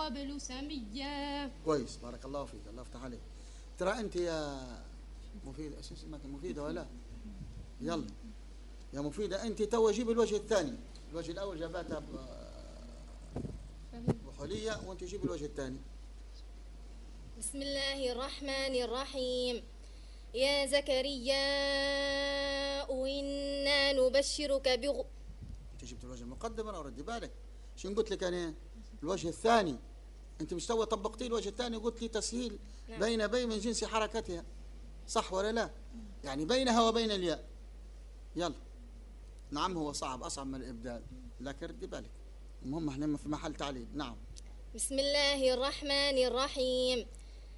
قبل سميا. كويس، بارك الله فيك، الله يفتح عليك. ترى أنت يا مفيدة، ايش اسمك، مفيدة ولا؟ يلا يا مفيدة، أنت تو جيب الوجه الثاني. الوجه الأول جابتها بحلية، وأنت جيب الوجه الثاني. بسم الله الرحمن الرحيم. يا زكريا إنا نبشرك أنت جبت الوجه المقدم، أنا أردي بالك شو قلت لك أنا؟ الوجه الثاني. أنت مش تو طبقتي الوجه الثاني وقلت لي تسهيل بين من جنس حركتها، صح ولا لا؟ يعني بينها وبين الياء. يلا. نعم هو صعب، أصعب من الإبدال، لكن ردي بالك، المهم احنا في محل تعليل. نعم. بسم الله الرحمن الرحيم.